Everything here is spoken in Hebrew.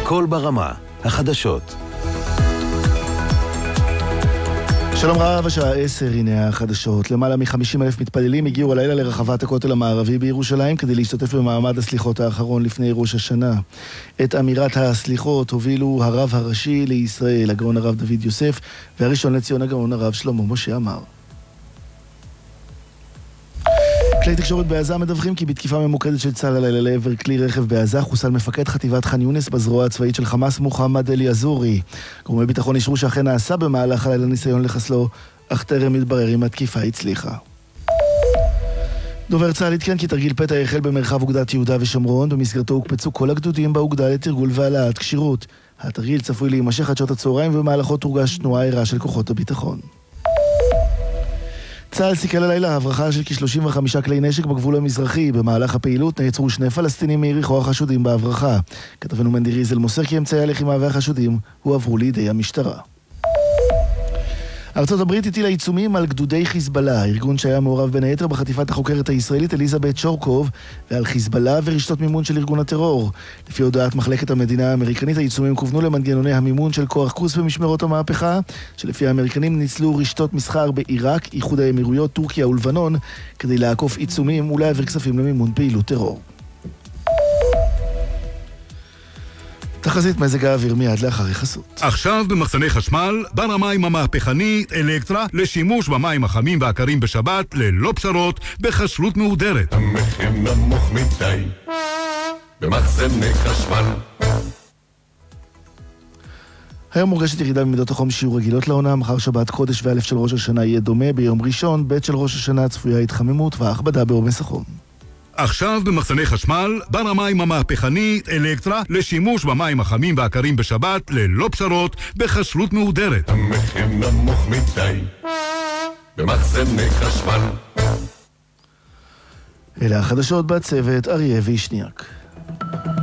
קול ברמה, החדשות. שלום רב, השעה 10, הנה החדשות. למעלה מ-50,000 מתפללים הגיעו הלילה לרחבת הכותל המערבי בירושלים כדי להשתתף במעמד הסליחות האחרון לפני ראש השנה. את אמירת הסליחות הובילו הרב הראשי לישראל, הגאון הרב דוד יוסף, והראשון לציון הגאון הרב שלמה משה עמאר. כלי תקשורת בעזה מדווחים כי בתקיפה ממוקדת של צה"ל הלילה לעבר כלי רכב בעזה חוסל מפקד חטיבת ח'אן יונס בזרוע הצבאית של חמאס מוחמד אל-יזורי. גורמי ביטחון אישרו שאכן נעשה במהלך הלילה ניסיון לחסלו, אך טרם מתברר אם התקיפה הצליחה. דובר צה"ל עדכן כי תרגיל פתע החל במרחב אוגדת יהודה ושומרון, במסגרתו הוקפצו כל הגדודים באוגדה לתרגול והעלאת כשירות. התרגיל צפוי להימשך עד שעות הצהריים ובמהלכו תורגש תנועה ערה של כוחות הביטחון. צה"ל סיכל הלילה הברחה של כ-35 כלי נשק בגבול המזרחי. במהלך הפעילות נעצרו 2 פלסטינים מיריחו החשודים בהברחה. כתבנו מנדי ריזל מוסר כי אמצעי הלחימה והחשודים הועברו לידי המשטרה. ארצות הברית הטילה עיצומים על גדודי חיזבאללה, הארגון שהיה מעורב בין היתר בחטיפת החוקרת הישראלית אליזבת שורקוב, ועל חיזבאללה ורשתות מימון של ארגון הטרור. לפי הודעת מחלקת המדינה האמריקנית, העיצומים כוונו למנגנוני המימון של כוח קוס במשמרות המהפכה, שלפי האמריקנים ניצלו רשתות מסחר בעיראק, איחוד האמירויות, טורקיה ולבנון, כדי לעקוף עיצומים ולהעביר כספים למימון פעילות טרור. תחזית מזג האוויר מיד לאחר החסות. עכשיו במחסני חשמל, בר המים המהפכני אלקטרה לשימוש במים החמים והקרים בשבת ללא פשרות בכשרות מהודרת. המחיר נמוך מדי במחסני חשמל. היום מורגשת ירידה במידות החום שיעור רגילות לעונה. מחר שבת קודש ואלף של ראש השנה יהיה דומה. ביום ראשון ב' של ראש השנה צפויה התחממות והכבדה בעומס החום. עכשיו במחסני חשמל, בר המים המהפכני אלקטרה לשימוש במים החמים והקרים בשבת ללא פשרות בכשרות מהודרת. המחיר נמוך מדי במחסני חשמל. אלה החדשות בצוות אריה וישניאק.